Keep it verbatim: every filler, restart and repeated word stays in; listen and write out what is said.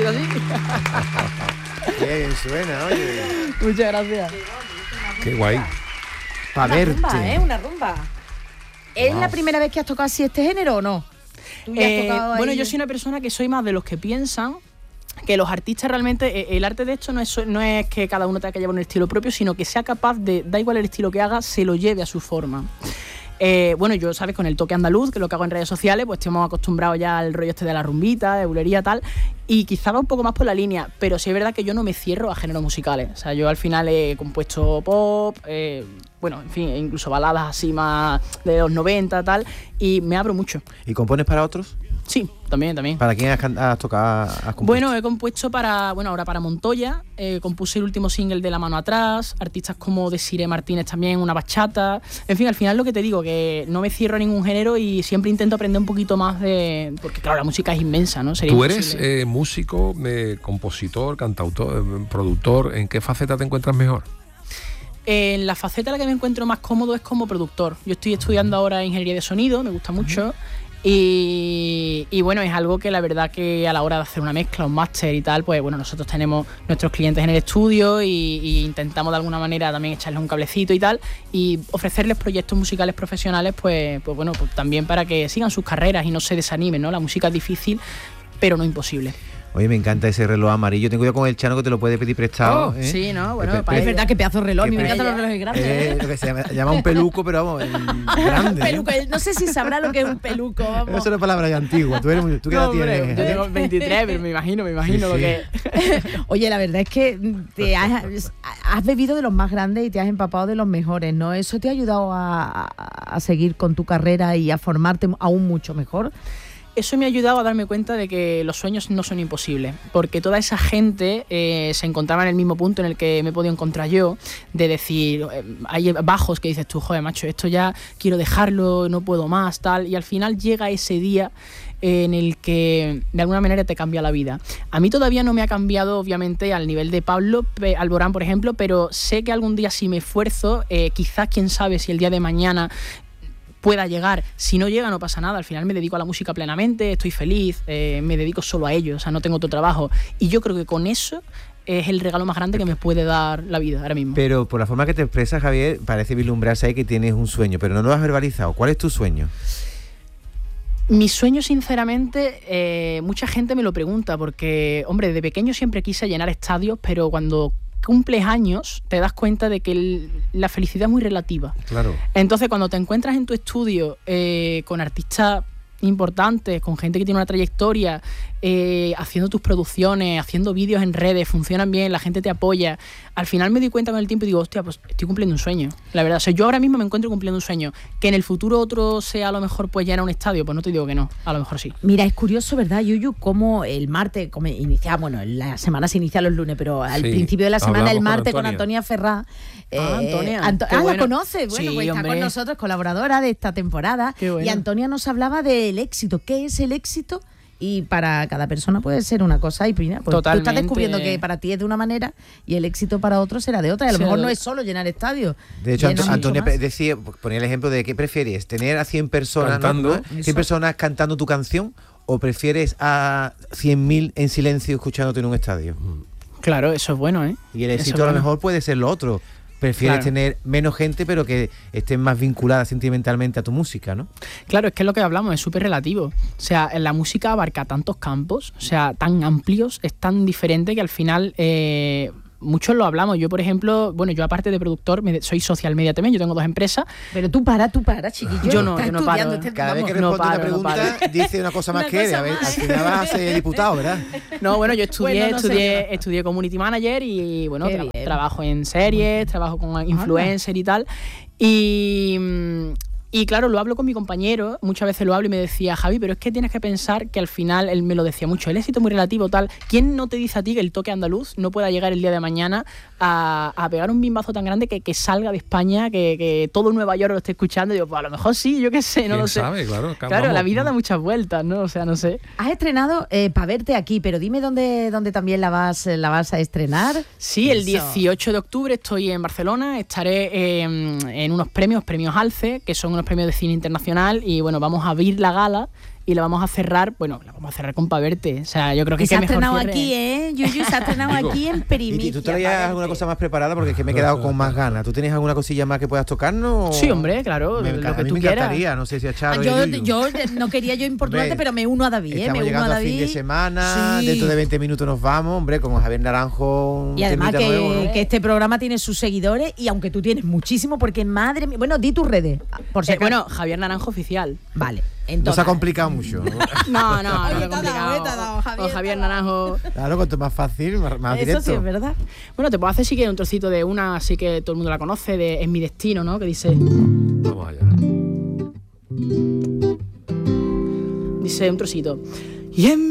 sido así. Bien, suena, oye. Muchas gracias. Qué guay. Para Una verte. rumba, ¿eh? Una rumba. ¿Es Wow. la primera vez que has tocado así este género o no? ¿Tú ya has Eh, tocado bueno, ahí? yo soy una persona que soy más de los que piensan que los artistas realmente, eh, el arte de esto no es, no es que cada uno tenga que llevar un estilo propio, sino que sea capaz de, da igual el estilo que haga, se lo lleve a su forma. Eh, bueno, yo, ¿sabes? Con el toque andaluz, que es lo que hago en redes sociales, pues estamos acostumbrados ya al rollo este de la rumbita, de bulería, tal, y quizá va un poco más por la línea, pero sí es verdad que yo no me cierro a géneros musicales. O sea, yo al final he compuesto pop, eh, bueno, en fin, incluso baladas así más de los noventa, tal, y me abro mucho. ¿Y compones para otros? Sí, también, también. ¿Para quién has, can- has tocado? Has compuesto? Bueno, he compuesto para, bueno, ahora para Montoya, eh, compuse el último single de La Mano Atrás, artistas como Desiree Martínez también, una bachata, en fin, al final lo que te digo, que no me cierro a ningún género y siempre intento aprender un poquito más de, porque claro, la música es inmensa, ¿no? Sería Tú eres imposible. eh, músico, eh, compositor, cantautor, eh, productor. ¿En qué faceta te encuentras mejor? En la faceta en la que me encuentro más cómodo es como productor. Yo estoy estudiando ahora ingeniería de sonido, me gusta mucho. Y, y bueno, es algo que la verdad que a la hora de hacer una mezcla, un máster y tal, pues bueno, nosotros tenemos nuestros clientes en el estudio y, y intentamos de alguna manera también echarles un cablecito y tal y ofrecerles proyectos musicales profesionales, pues, pues bueno, pues también para que sigan sus carreras y no se desanimen, ¿no? La música es difícil, pero no imposible. Oye, me encanta ese reloj amarillo. Ten cuidado con el Chano que te lo puede pedir prestado. Oh, ¿eh? sí, ¿no? Bueno, Pe- para Es pe- verdad que pedazo de reloj, a mí me que encantan pe- los relojes grandes. Eh, ¿eh? lo que se llama, llama un peluco, pero vamos, el grande. ¿eh? Peluco, no sé si sabrá lo que es un peluco, vamos. Esa es una palabra ya antigua. ¿Tú, eres muy- tú qué edad No, hombre, tienes? yo ¿eh? tengo veintitrés, pero me imagino, me imagino Sí, lo sí. que... Oye, la verdad es que te has, has bebido de los más grandes y te has empapado de los mejores, ¿no? ¿Eso te ha ayudado a, a- a seguir con tu carrera y a formarte aún mucho mejor? Eso me ha ayudado a darme cuenta de que los sueños no son imposibles, porque toda esa gente eh, se encontraba en el mismo punto en el que me he podido encontrar yo, de decir, eh, hay bajos que dices tú, joder, macho, esto ya quiero dejarlo, no puedo más, tal, y al final llega ese día eh, en el que de alguna manera te cambia la vida. A mí todavía no me ha cambiado, obviamente, al nivel de Pablo Pe- Alborán, por ejemplo, pero sé que algún día si me esfuerzo, eh, quizás, quién sabe, si el día de mañana pueda llegar. Si no llega, no pasa nada. Al final me dedico a la música plenamente, estoy feliz, eh, me dedico solo a ello, o sea, no tengo otro trabajo. Y yo creo que con eso es el regalo más grande que me puede dar la vida ahora mismo. Pero por la forma que te expresas, Javier, parece vislumbrarse ahí que tienes un sueño, pero no lo has verbalizado. ¿Cuál es tu sueño? Mi sueño, sinceramente, eh, mucha gente me lo pregunta porque, hombre, de pequeño siempre quise llenar estadios, pero cuando cumples años te das cuenta de que el- la felicidad es muy relativa. Claro. Entonces, cuando te encuentras en tu estudio eh, con artistas importantes, con gente que tiene una trayectoria, eh, haciendo tus producciones, haciendo vídeos en redes, funcionan bien, la gente te apoya, al final me doy cuenta con el tiempo y digo, hostia, pues estoy cumpliendo un sueño. La verdad, o sea, yo ahora mismo me encuentro cumpliendo un sueño. Que en el futuro otro sea a lo mejor pues llenar un estadio, pues no te digo que no, a lo mejor sí. Mira, es curioso, ¿verdad, Yuyu? Cómo el martes, como inicia, bueno, la semana se inicia los lunes, pero al Sí, principio de la semana, hablamos el con martes, con Antonia. Antonia Ferrá. Ah, Antonia, Anto- qué ah, bueno. ¿la conoces? Bueno, Sí, pues está hombre. con nosotros, colaboradora de esta temporada. Qué bueno. Y Antonia nos hablaba del éxito. ¿Qué es el éxito? Y para cada persona puede ser una cosa y mira, pues tú Totalmente. estás descubriendo que para ti es de una manera y el éxito para otro será de otra. Y a lo Será mejor de no otra. es solo llenar estadios. De hecho, llena Anto- mucho Antonia más. pe- decía, ponía el ejemplo de ¿qué prefieres? ¿Tener a cien personas, ¿no? Cantando. ¿no? cien Eso. personas cantando tu canción o prefieres a cien mil en silencio escuchándote en un estadio? Claro, eso es bueno, ¿eh? Y el Eso éxito es a lo bueno. mejor puede ser lo otro. Prefieres Claro. tener menos gente, pero que estén más vinculadas sentimentalmente a tu música, ¿no? Claro, es que es lo que hablamos, es súper relativo. O sea, la música abarca tantos campos, o sea, tan amplios, es tan diferente que al final eh, muchos lo hablamos. Yo, por ejemplo, bueno, yo aparte de productor, me, soy social media también, yo tengo dos empresas. Pero tú para, tú para, chiquillo. Yo no, Estás yo no estudiando paro. este- Cada vez vamos. que no responde paro, no una pregunta, dice una cosa más Una que él. cosa A ver, más. al final vas a ser diputado, ¿verdad? No, bueno, yo estudié, Bueno, no sé, estudié, pero- estudié community manager y bueno, Qué tra- bien. trabajo en series, trabajo con influencer y tal. Y, mm, y claro, lo hablo con mi compañero, muchas veces lo hablo y me decía, Javi, pero es que tienes que pensar que al final, él me lo decía mucho, el éxito es muy relativo, tal. ¿Quién no te dice a ti que el toque andaluz no pueda llegar el día de mañana a, a pegar un bimbazo tan grande que, que salga de España, que, que todo Nueva York lo esté escuchando? Y digo, pues a lo mejor sí, yo qué sé, no ¿Quién lo sé. sabe? Claro, Claro, la vamos. vida da muchas vueltas, ¿no? O sea, no sé. Has estrenado eh, para verte aquí, pero dime dónde, dónde también la vas, la vas a estrenar. Sí, el Eso. dieciocho de octubre estoy en Barcelona, estaré eh, en unos premios, premios Alce, que son unos premios de cine internacional y bueno, vamos a abrir la gala y la vamos a cerrar, bueno, la vamos a cerrar con Pa' Verte. O sea, yo creo que, que se qué ha mejor estrenado cierre. aquí, ¿eh? Yuyu se ha estrenado Digo, aquí en ¿Y Primicia. tú traías Pa' alguna Verte. cosa más preparada? Porque es que me he quedado con más ganas. ¿Tú tienes alguna cosilla más que puedas tocarnos? Sí, hombre, claro, Me lo enca- que a mí tú me quieras. encantaría, no sé si a Charo y Yo, Yuyu. yo no quería yo importunarte, Hombre, pero me uno a David, ¿eh? Estamos Me uno a llegando a David. fin de semana, Sí. dentro de veinte minutos nos vamos, hombre, como Javier Naranjo. un Y además temita que, nuevo, ¿no? que este programa tiene sus seguidores y aunque tú tienes muchísimo, porque madre mía, bueno, di tus redes, por si Eh, acaso. bueno, Javier Naranjo oficial. Vale, No entonces. se ha complicado mucho, ¿no? No, no, Oye, no te es ha dado, complicado. eh, te ha dado, Javier, O Javier te ha dado. Naranjo. Claro, cuanto más fácil, más, más Eso directo. sí es verdad. Bueno, te puedo hacer sí que un trocito de una, así que todo el mundo la conoce, de Es mi destino, ¿no? Que dice, Vamos allá. dice un trocito. Y en